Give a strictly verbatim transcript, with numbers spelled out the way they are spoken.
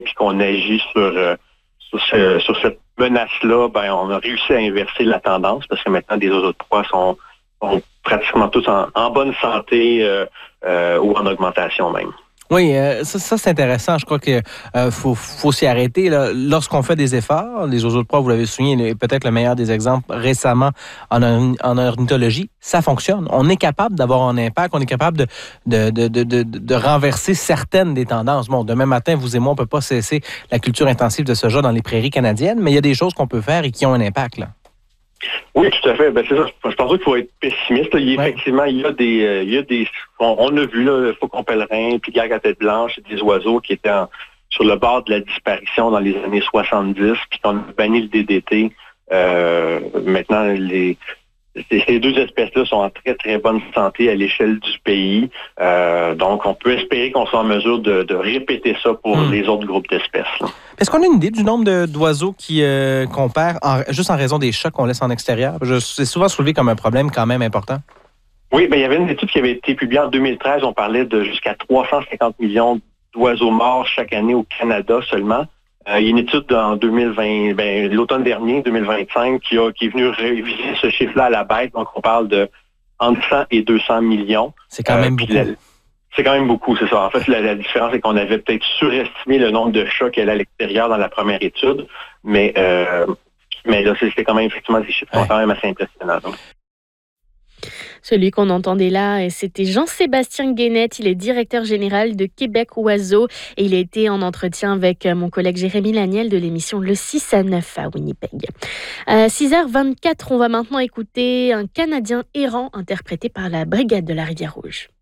puis qu'on agit sur, euh, sur, ce, sur cette menace-là, ben on a réussi à inverser la tendance parce que maintenant des oiseaux de proie sont, sont pratiquement tous en, en bonne santé euh, euh, ou en augmentation même. Oui, euh, ça, ça c'est intéressant. Je crois que euh, faut, faut s'y arrêter. Là. Lorsqu'on fait des efforts, les oiseaux de proie, vous l'avez souligné, peut-être le meilleur des exemples récemment en, en ornithologie, ça fonctionne. On est capable d'avoir un impact, on est capable de, de, de, de, de, de renverser certaines des tendances. Bon, demain matin, vous et moi, on peut pas cesser la culture intensive de soja dans les prairies canadiennes, mais il y a des choses qu'on peut faire et qui ont un impact, là. Oui, tout à fait. Ben, c'est ça. Je pense qu'il faut être pessimiste. Il, ouais. Effectivement, il y a des, euh, il y a des, on, on a vu là, le faucon pèlerin, puis gargue à tête blanche, des oiseaux qui étaient en, sur le bord de la disparition dans les années soixante-dix, puis qu'on a banni le D D T. Euh, maintenant, les Ces deux espèces-là sont en très, très bonne santé à l'échelle du pays. Euh, donc, on peut espérer qu'on soit en mesure de, de répéter ça pour mmh. les autres groupes d'espèces. Là. Est-ce qu'on a une idée du nombre de, d'oiseaux qui, euh, qu'on perd en, juste en raison des chats qu'on laisse en extérieur? Je, c'est souvent soulevé comme un problème quand même important. Oui, bien, il y avait une étude qui avait été publiée en deux mille treize. On parlait de jusqu'à trois cent cinquante millions d'oiseaux morts chaque année au Canada seulement. Euh, il y a une étude en deux mille vingt, ben, l'automne dernier, deux mille vingt-cinq, qui, a, qui est venue réviser ce chiffre-là à la baisse. Donc, on parle de entre cent et deux cents millions. C'est quand même euh, beaucoup. La, c'est quand même beaucoup, c'est ça. En fait, la, la différence, c'est qu'on avait peut-être surestimé le nombre de chats qu'il y avait à l'extérieur dans la première étude. Mais, euh, mais là, c'était quand même effectivement des chiffres qui sont quand même assez impressionnants. Donc. Celui qu'on entendait là, c'était Jean-Sébastien Guénette. Il est directeur général de Québec Oiseaux et il a été en entretien avec mon collègue Jérémy Laniel de l'émission Le six à neuf à Winnipeg. À six heures vingt-quatre, on va maintenant écouter un Canadien errant interprété par la Brigade de la Rivière-Rouge.